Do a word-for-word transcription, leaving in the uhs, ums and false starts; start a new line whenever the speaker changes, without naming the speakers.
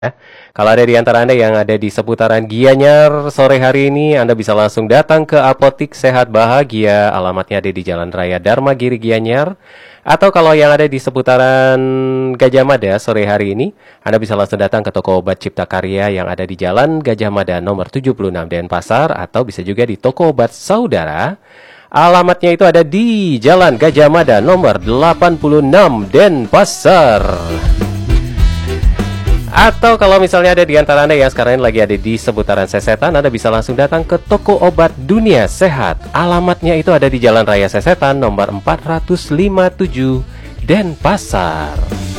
Ya. Kalau ada di antara Anda yang ada di seputaran Gianyar sore hari ini, Anda bisa langsung datang ke Apotik Sehat Bahagia. Alamatnya ada di Jalan Raya Dharmagiri Gianyar. Atau kalau yang ada di seputaran Gajah Mada sore hari ini, Anda bisa langsung datang ke toko obat Cipta Karya yang ada di Jalan Gajah Mada nomor tujuh puluh enam Denpasar. Atau bisa juga di toko obat Saudara. Alamatnya itu ada di Jalan Gajah Mada nomor delapan puluh enam Denpasar. Atau kalau misalnya ada di antara Anda yang sekarang ini lagi ada di seputaran Sesetan, Anda bisa langsung datang ke toko obat Dunia Sehat. Alamatnya itu ada di Jalan Raya Sesetan nomor empat ratus lima puluh tujuh Denpasar.